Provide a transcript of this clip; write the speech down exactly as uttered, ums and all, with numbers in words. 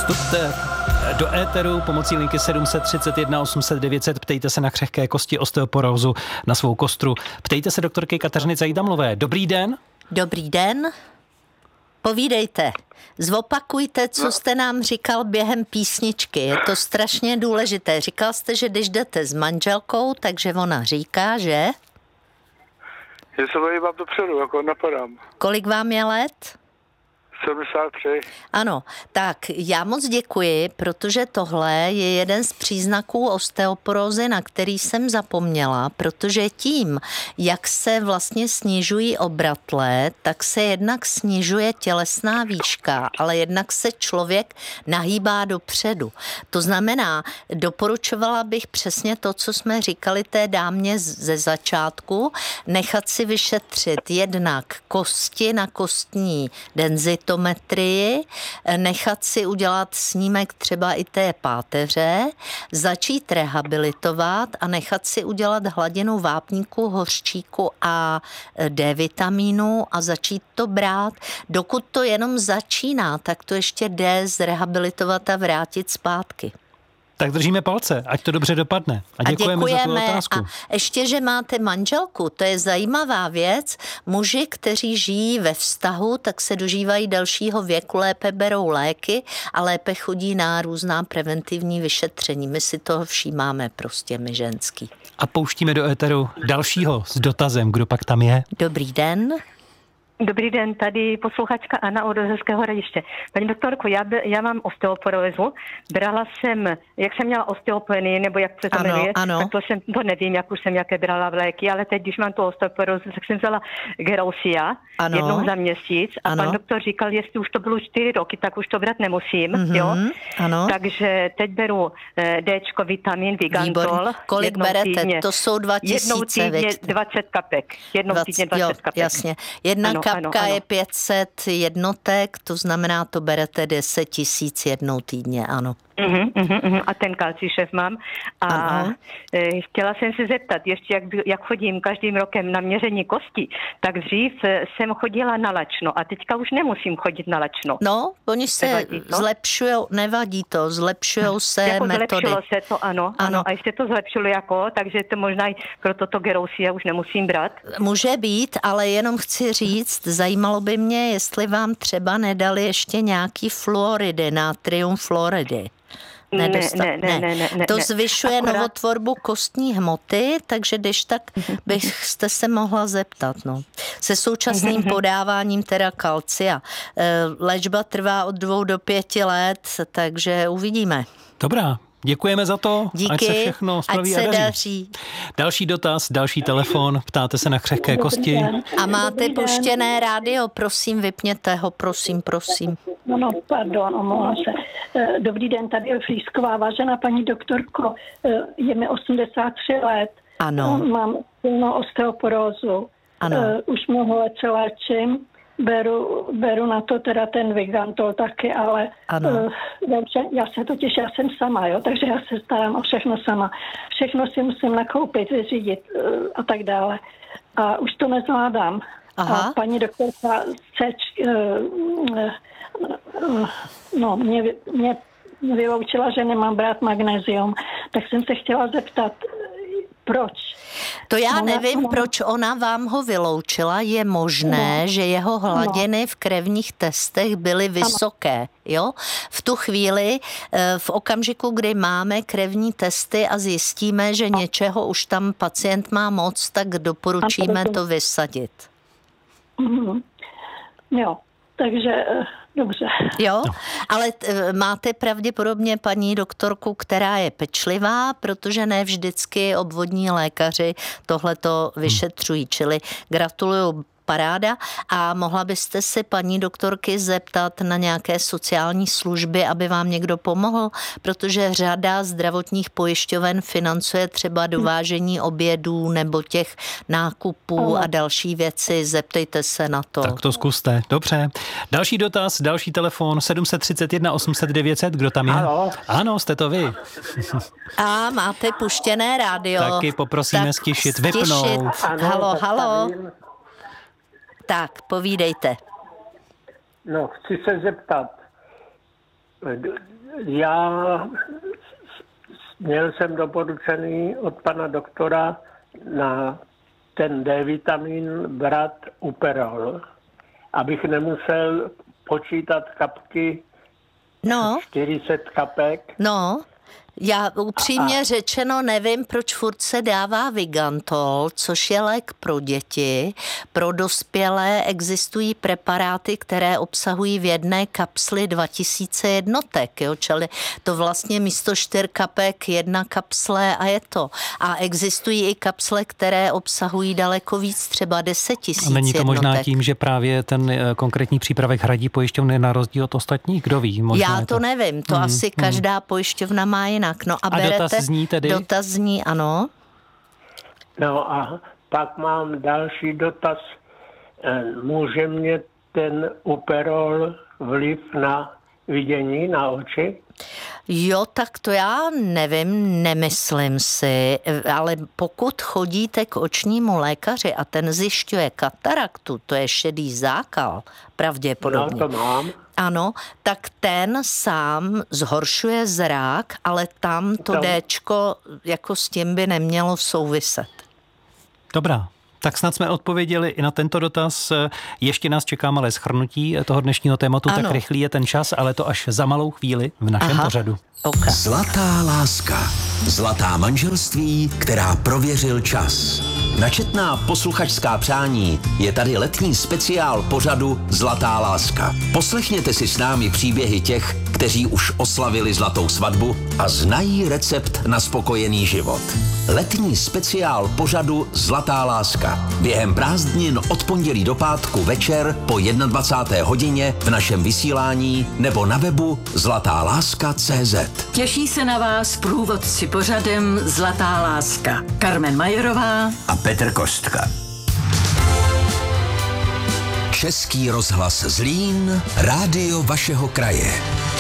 Vstupte do éteru pomocí linky sedm set třicet jedna osm set devět set. Ptejte se na křehké kosti, osteoporózu, na svou kostru. Ptejte se doktorky Kateřiny Zajdamlové. Dobrý den. Dobrý den. Povídejte. Zopakujte, co jste nám říkal během písničky. Je to strašně důležité. Říkal jste, že když jdete s manželkou, takže ona říká, že... Že se vám dopředu, jako napadám. Kolik vám je let? sedmdesát tři. Ano, tak já moc děkuji, protože tohle je jeden z příznaků osteoporózy, na který jsem zapomněla, protože tím, jak se vlastně snižují obratle, tak se jednak snižuje tělesná výška, ale jednak se člověk nahýbá dopředu. To znamená, doporučovala bych přesně to, co jsme říkali té dámě ze začátku, nechat si vyšetřit jednak kosti na kostní denzitu, metrii, nechat si udělat snímek třeba i té páteře, začít rehabilitovat a nechat si udělat hladinu vápníku, hořčíku a D vitamínu a začít to brát. Dokud to jenom začíná, tak to ještě jde zrehabilitovat a vrátit zpátky. Tak držíme palce, ať to dobře dopadne. A děkujeme, a děkujeme za tu otázku. A ještě, že máte manželku, to je zajímavá věc. Muži, kteří žijí ve vztahu, tak se dožívají dalšího věku, lépe berou léky a lépe chodí na různá preventivní vyšetření. My si toho všímáme prostě, my ženský. A pouštíme do éteru dalšího s dotazem, kdo pak tam je. Dobrý den. Dobrý den, tady posluchačka Anna od Hezkého Hradiště. Paní doktorko, já, by, já mám osteoporózu. Brala jsem, jak jsem měla osteopenii, nebo jak se to ano, jmenuje, ano. tak to jsem, to nevím, jak už jsem jaké brala v léky, ale teď, když mám tu osteoporózu, tak jsem vzala Gerousia jednou za měsíc a ano. Pan doktor říkal, jestli už to bylo čtyři roky, tak už to brát nemusím, mm-hmm, jo? Ano. Takže teď beru Dčko, vitamin, Vigantol. Výborný. Kolik berete? Týdně, to jsou dva tisíce. Jednou týdně dvacet kapek. Jednou dvacet, týdně dvacet jo, kapek. Jasně. Jedna ano, kapka ano, ano. je pět set jednotek, to znamená, to berete deset tisíc jednou týdně, ano. Uhum, uhum, uhum. A ten kalcišev mám. A ano. Chtěla jsem se zeptat, ještě jak, jak chodím každým rokem na měření kosti, tak dřív jsem chodila na lačno a teďka už nemusím chodit na lačno. No, oni se zlepšujou, nevadí to, zlepšujou se jako metody. Zlepšilo se to, ano, ano, ano. A ještě to zlepšilo jako, takže to možná i proto to Gerousia už nemusím brát. Může být, ale jenom chci říct, zajímalo by mě, jestli vám třeba nedali ještě nějaký fluoridy, natrium fluoridy. Nedostat, ne, ne, ne, ne, ne, to ne. zvyšuje Akorát... novotvorbu kostní hmoty, takže když tak byste se mohla zeptat. No. Se současným podáváním teda kalcia. Léčba trvá od dvou do pěti let, takže uvidíme. Dobrá. Děkujeme za to, díky, ať se všechno spraví ať se a daří. daří. Další dotaz, další telefon, ptáte se na křehké kosti. A máte puštěné rádio, prosím, vypněte ho, prosím, prosím. No, no, pardon, omlouvám se. Dobrý den, tady je Flísková. Vážená paní doktorko, je mi osmdesát tři let. Ano. Mám silnou osteoporózu. Ano. Už mnoho let se léčím. Beru, beru na to teda ten Vigantol taky, ale uh, já se totiž, já jsem sama, jo, takže já se starám o všechno sama. Všechno si musím nakoupit, vyřídit uh, a tak dále. A už to nezvládám. Aha. A paní doktorka Ceč, uh, uh, uh, no, mě, mě, mě vyloučila, že nemám brát magnézium, tak jsem se chtěla zeptat, proč? To já ona, nevím, ona... proč ona vám ho vyloučila. Je možné, no. že jeho hladiny no. v krevních testech byly vysoké. Jo? V tu chvíli, v okamžiku, kdy máme krevní testy a zjistíme, že no. něčeho už tam pacient má moc, tak doporučíme to vysadit. Mm-hmm. Jo, takže... Dobře. Jo, ale t- máte pravděpodobně paní doktorku, která je pečlivá, protože ne vždycky obvodní lékaři tohleto vyšetřují, čili gratuluju, paráda. A mohla byste se paní doktorky zeptat na nějaké sociální služby, aby vám někdo pomohl, protože řada zdravotních pojišťoven financuje třeba dovážení obědů nebo těch nákupů a další věci. Zeptejte se na to. Tak to zkuste. Dobře. Další dotaz, další telefon sedm set třicet jedna osm set devět set. Kdo tam je? Ano. Ano, jste to vy. A máte puštěné rádio. Taky poprosíme tak stišit, vypnout. Ano, halo, halo. Tak, povídejte. No, chci se zeptat. Já měl jsem doporučený od pana doktora na ten D-vitamin brát Uperol, abych nemusel počítat kapky, no. čtyři sta kapek. No. Já upřímně a, řečeno nevím, proč furt se dává Vigantol, což je lék pro děti. Pro dospělé existují preparáty, které obsahují v jedné kapsli dva tisíce jednotek, jo? Čili to vlastně místo čtyř kapek jedna kapsle a je to. A existují i kapsle, které obsahují daleko víc, třeba deset tisíc jednotek. Není to možná tím, že právě ten konkrétní přípravek hradí pojišťovny na rozdíl od ostatních? Kdo ví? Možná Já to, to nevím, to hmm, asi hmm. každá pojišťovna má jinak. No a, a berete, dotaz zní tedy? Dotaz zní, ano. No a pak mám další dotaz. Může mě ten Uperol vliv na vidění, na oči? Jo, tak to já nevím, nemyslím si, ale pokud chodíte k očnímu lékaři a ten zjišťuje kataraktu, to je šedý zákal, pravděpodobně. No, to mám. Ano, tak ten sám zhoršuje zrak, ale tam to Déčko jako s tím by nemělo souviset. Dobrá. Tak snad jsme odpověděli i na tento dotaz. Ještě nás čeká malé shrnutí toho dnešního tématu, ano. Tak rychlý je ten čas, ale to až za malou chvíli v našem Aha. pořadu. Okay. Zlatá láska. Zlatá manželství, která prověřil čas. Na četná posluchačská přání je tady letní speciál pořadu Zlatá láska. Poslechněte si s námi příběhy těch, kteří už oslavili zlatou svatbu a znají recept na spokojený život. Letní speciál pořadu Zlatá láska. Během prázdnin od pondělí do pátku večer po dvacáté jedné hodině v našem vysílání nebo na webu zlatá láska tečka cé zet. Těší se na vás průvodci pořadem Zlatá láska. Carmen Majerová a Petr Kostka. Český rozhlas Zlín, rádio vašeho kraje.